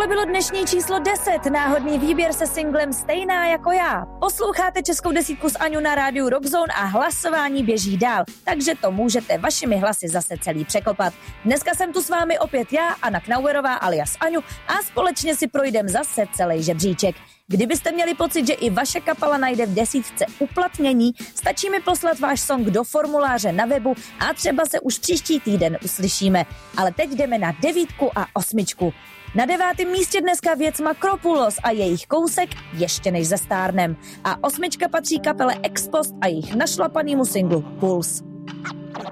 bylo dnešní číslo 10, náhodný výběr se singlem Stejná jako já. Posloucháte Českou desítku s Aňou na rádiu Rockzone a hlasování běží dál, takže to můžete vašimi hlasy zase celý překopat. Dneska jsem tu s vámi opět já, Anna Knauerová alias Aňu, a společně si projdem zase celý žebříček. Kdybyste měli pocit, že i vaše kapela najde v desítce uplatnění, stačí mi poslat váš song do formuláře na webu a třeba se už příští týden uslyšíme. Ale teď jdeme na 9 a 8. Na 9. místě dneska věc Makropulos a jejich kousek Ještě než zestárnem. A 8 patří kapele Ex Post a jejich našlapanýmu singlu Puls.